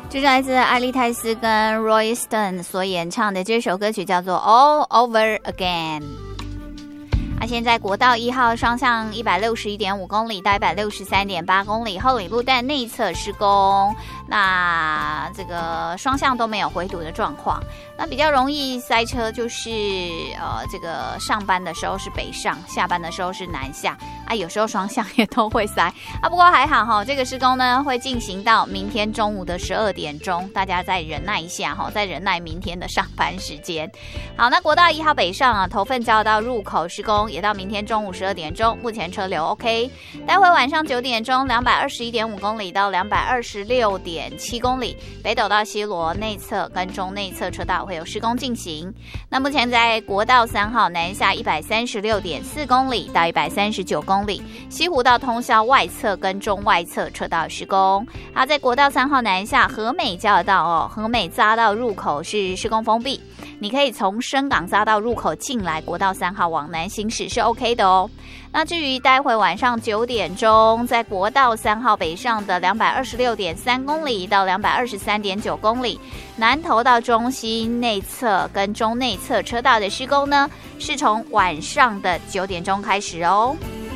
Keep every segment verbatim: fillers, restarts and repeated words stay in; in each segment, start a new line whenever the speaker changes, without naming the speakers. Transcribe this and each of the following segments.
这是来自艾丽泰斯跟 Roy Stone 所演唱的这首歌曲，叫做 All Over Again。啊，现在国道一号双向一百六十一点五公里到一百六十三点八公里，后里路段内侧施工，那这个双向都没有回堵的状况。那比较容易塞车就是呃，这个上班的时候是北上，下班的时候是南下啊，有时候双向也都会塞啊。不过还好哈，这个施工呢会进行到明天中午的十二点钟，大家再忍耐一下哈，再忍耐明天的上班时间。好，那国道一号北上啊，头份交到入口施工。也到明天中午十二点钟，目前车流 OK。待会晚上九点钟，两百二十一点五公里到两百二十六点七公里，北斗到西螺内侧跟中内侧车道会有施工进行。那目前在国道三号南下一百三十六点四公里到一百三十九公里，西湖道通霄外侧跟中外侧车道施工。好，在国道三号南下和美交道哦，和美匝道入口是施工封闭。你可以从深港匝道入口进来国道三号往南行驶是 OK 的哦。那至于待会晚上九点钟，在国道三号北上的两百二十六点三公里到两百二十三点九公里，南投到中心内侧跟中内侧车道的施工呢，是从晚上的九点钟开始哦。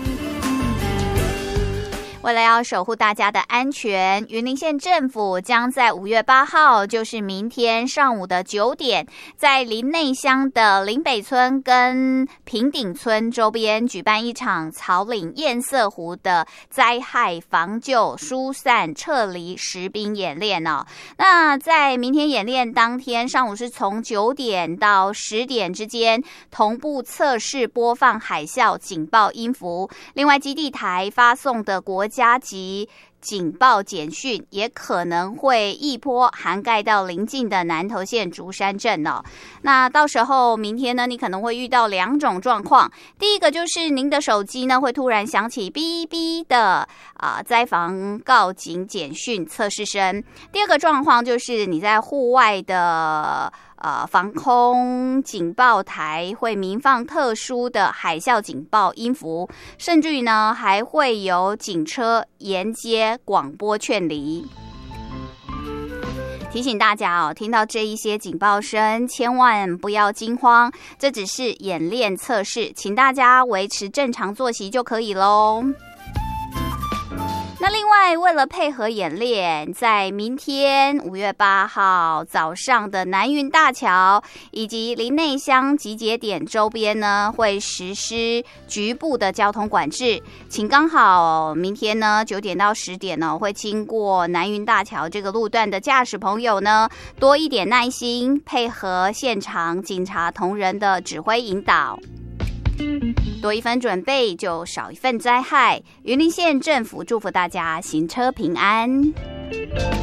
为了要守护大家的安全，云林县政府将在五月八号，就是明天上午的九点，在林内乡的林北村跟平顶村周边举办一场草岭堰塞湖的灾害防救、疏散、撤离实兵演练哦。那在明天演练当天上午是从九点到十点之间，同步测试播放海啸警报音符。另外，基地台发送的国家级警报简讯也可能会一波涵盖到邻近的南投县竹山镇哦。那到时候明天呢，你可能会遇到两种状况。第一个就是您的手机呢会突然响起哔哔的啊、呃、灾防告警简讯测试声。第二个状况就是你在户外的呃，防空警报台会鸣放特殊的海啸警报音符，甚至于呢还会有警车沿街广播劝离。提醒大家哦，听到这一些警报声，千万不要惊慌，这只是演练测试，请大家维持正常作息就可以咯。那另外，为了配合演练，在明天五月八号早上的南云大桥以及林内乡集结点周边呢，会实施局部的交通管制。请刚好明天呢九点到十点呢，会经过南云大桥这个路段的驾驶朋友呢，多一点耐心，配合现场警察同仁的指挥引导。多一分准备，就少一份灾害。云林县政府祝福大家行车平安。